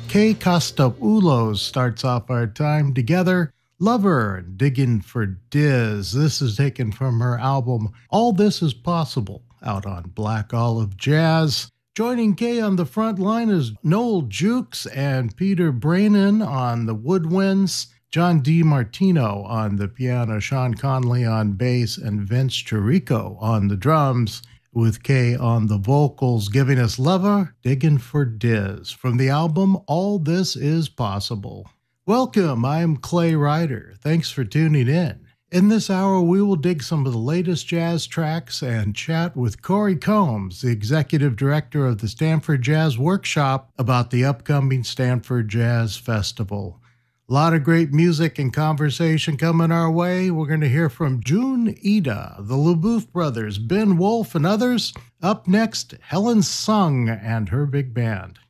Kay Costopoulos starts off our time together. Lover, Diggin' for Diz. This is taken from her album All This Is Possible, out on Black Olive Jazz. Joining Kay on the front line is Noel Jukes and Peter Brainin on the woodwinds, John DiMartino on the piano, Sean Conley on bass, and Vince Chirico on the drums, with Kay on the vocals, giving us Lover, Diggin' for Diz, from the album All This Is Possible. Welcome, I'm Clay Ryder. Thanks for tuning in. In this hour, we will dig some of the latest jazz tracks and chat with Corey Combs, the executive director of the Stanford Jazz Workshop, about the upcoming Stanford Jazz Festival. A lot of great music and conversation coming our way. We're going to hear from June Ida, the LaBouffe brothers, Ben Wolf, and others. Up next, Helen Sung and her big band.